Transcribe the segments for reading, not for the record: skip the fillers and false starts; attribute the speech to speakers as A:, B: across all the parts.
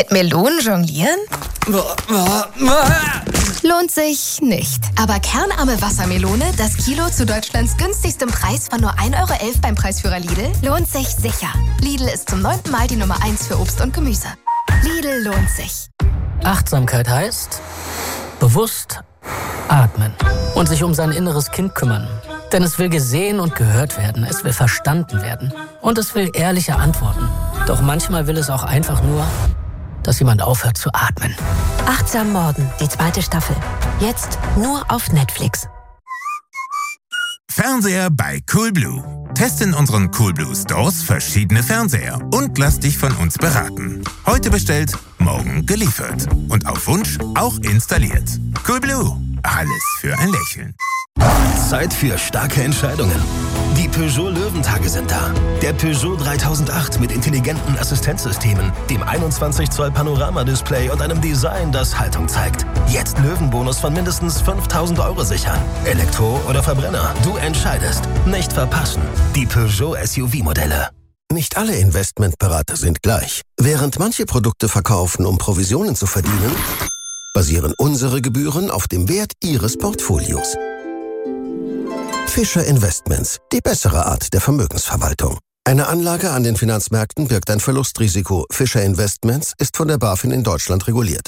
A: Mit Melonen jonglieren? Lohnt sich nicht. Aber kernarme Wassermelone, das Kilo zu Deutschlands günstigstem Preis von nur 1,11 € beim Preisführer Lidl, lohnt sich sicher. Lidl ist zum 9. Mal die Nummer 1 für Obst und Gemüse. Lidl lohnt sich.
B: Achtsamkeit heißt bewusst atmen und sich um sein inneres Kind kümmern. Denn es will gesehen und gehört werden, es will verstanden werden und es will ehrliche Antworten. Doch manchmal will es auch einfach nur, dass jemand aufhört zu atmen.
C: Achtsam Morden, die 2. Staffel. Jetzt nur auf Netflix.
D: Fernseher bei Coolblue. Teste in unseren Coolblue Stores verschiedene Fernseher und lass dich von uns beraten. Heute bestellt, morgen geliefert. Und auf Wunsch auch installiert. Coolblue. Alles für ein Lächeln.
E: Zeit für starke Entscheidungen. Die Peugeot Löwentage sind da. Der Peugeot 3008 mit intelligenten Assistenzsystemen, dem 21 Zoll Panoramadisplay und einem Design, das Haltung zeigt. Jetzt Löwenbonus von mindestens 5.000 € sichern. Elektro oder Verbrenner, du entscheidest. Nicht verpassen. Die Peugeot SUV-Modelle.
F: Nicht alle Investmentberater sind gleich. Während manche Produkte verkaufen, um Provisionen zu verdienen, basieren unsere Gebühren auf dem Wert Ihres Portfolios. Fischer Investments, die bessere Art der Vermögensverwaltung. Eine Anlage an den Finanzmärkten birgt ein Verlustrisiko. Fischer Investments ist von der BaFin in Deutschland reguliert.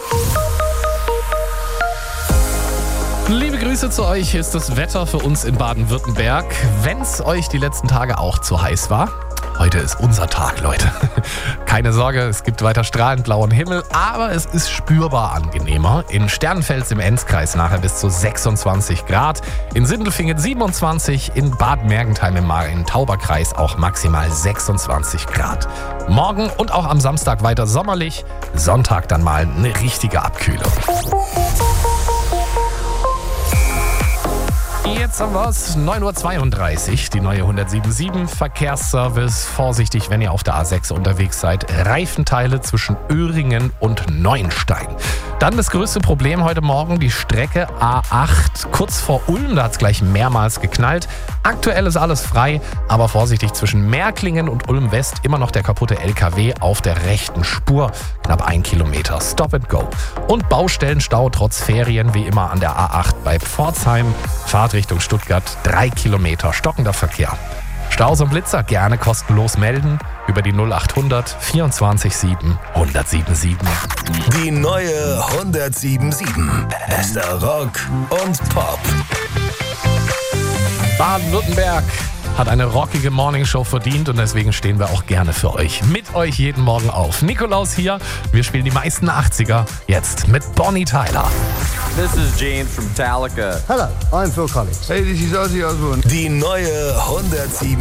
G: Liebe Grüße zu euch, hier ist das Wetter für uns in Baden-Württemberg. Wenn es euch die letzten Tage auch zu heiß war, heute ist unser Tag, Leute. Keine Sorge, es gibt weiter strahlend blauen Himmel, aber es ist spürbar angenehmer. In Sternenfels im Enzkreis nachher bis zu 26 Grad, in Sindelfingen 27, in Bad Mergentheim im Main-Tauber-Kreis auch maximal 26 Grad. Morgen und auch am Samstag weiter sommerlich, Sonntag dann mal eine richtige Abkühlung. Jetzt haben wir es, 9:32 Uhr, die neue 177 Verkehrsservice. Vorsichtig, wenn ihr auf der A6 unterwegs seid. Reifenteile zwischen Öhringen und Neuenstein. Dann das größte Problem heute Morgen, die Strecke A8 kurz vor Ulm. Da hat es gleich mehrmals geknallt. Aktuell ist alles frei, aber vorsichtig, zwischen Märklingen und Ulm West immer noch der kaputte LKW auf der rechten Spur. Knapp 1 Kilometer. Stop and go. Und Baustellenstau trotz Ferien wie immer an der A8 bei Pforzheim. Fahrt Richtung Stuttgart, 3 Kilometer stockender Verkehr. Staus und Blitzer gerne kostenlos melden über die 0800 24 7 1077.
E: Die neue 177. Bester Rock und Pop.
G: Baden-Württemberg hat eine rockige Morningshow verdient und deswegen stehen wir auch gerne für euch. Mit euch jeden Morgen auf. Nikolaus hier, wir spielen die meisten 80er jetzt mit Bonnie Tyler.
H: This is James from Metallica.
I: Hello, I'm Phil Collins.
J: Hey, this is Ozzy Osbourne.
E: Die neue 177.